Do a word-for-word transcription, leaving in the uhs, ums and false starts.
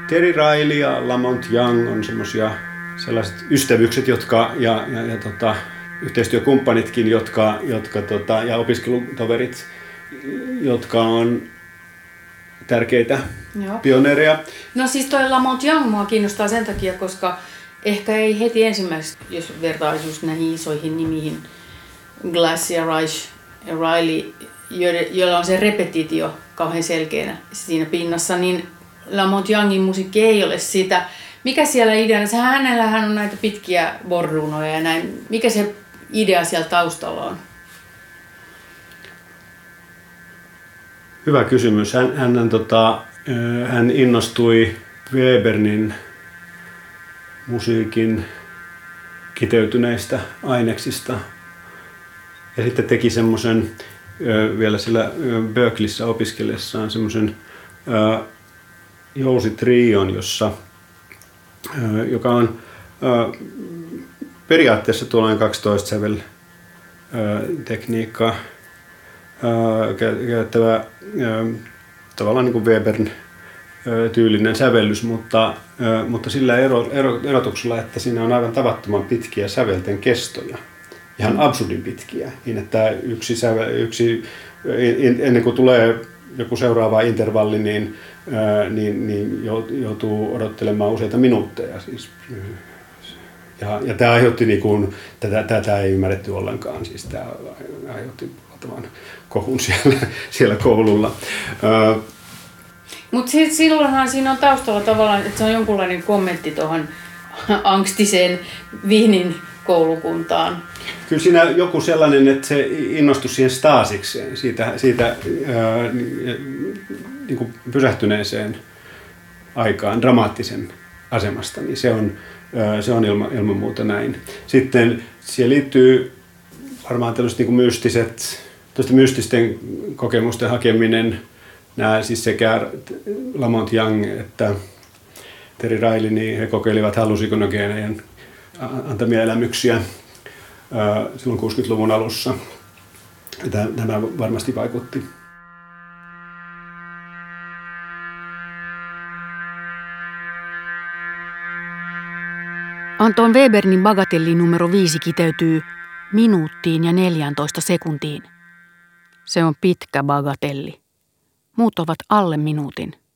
Terry Riley ja Lamont Young on semmoisia sellaiset ystävykset, jotka, ja, ja, ja tota, yhteistyökumppanitkin, jotka, jotka tota, ja opiskelutoverit, jotka on tärkeitä Joo. pioneereja. No siis toi Lamont Young mua kiinnostaa sen takia, koska ehkä ei heti ensimmäisestä, jos vertaisi just näihin isoihin nimiin, Glass ja Reich ja Riley, joilla on se repetitio kauhean selkeänä siinä pinnassa, niin Lamont Youngin musiikki ei ole sitä. Mikä siellä ideana? Sehän hänellähän on näitä pitkiä borrunoja ja näin. Mikä se idea siellä taustalla on? Hyvä kysymys. Hän, hän, tota, hän innostui Webernin musiikin kiteytyneistä aineksista. Ja sitten teki semmoisen, vielä siellä Berkeleyssä opiskellessaan semmoisen jousitrion, jossa, joka on periaatteessa tuollainen kaksitoista sävel tekniikkaa käyttävä tavallaan niin kuin Webern tyylinen sävellys, mutta, mutta sillä ero, ero, erotuksella, että siinä on aivan tavattoman pitkiä sävelten kestoja. Ihan absurdin pitkiä, niin että yksi, säve, yksi ennen kuin tulee joku seuraava intervalli, niin, ää, niin, niin joutuu odottelemaan useita minuutteja. Siis. Ja, ja tämä aiheutti, niin kuin, tätä, tätä ei ymmärretty ollenkaan, siis tämä aiheutti valtavan kohun siellä, siellä koululla. Mutta silloinhan siinä on taustalla tavallaan, että se on jonkunlainen kommentti tuohon angstiseen Wienin koulukuntaan. Kyllä siinä joku sellainen, että se innostui siihen staasikseen, siitä, siitä ää, niin kuin pysähtyneeseen aikaan, dramaattisen asemasta, niin se on, ää, se on ilma, ilman muuta näin. Sitten siihen liittyy varmaan tällaiset niin kuin mystiset, mystisten kokemusten hakeminen, nämä siis sekä Lamont Young että Terry Riley, niin he kokeilivat hallusinogeenejen antamia elämyksiä silloin kuusikymmentäluvun alussa. Tämä varmasti vaikutti. Anton Webernin bagatelli numero viisi kiteytyy minuuttiin ja neljääntoista sekuntiin. Se on pitkä bagatelli. Muut ovat alle minuutin.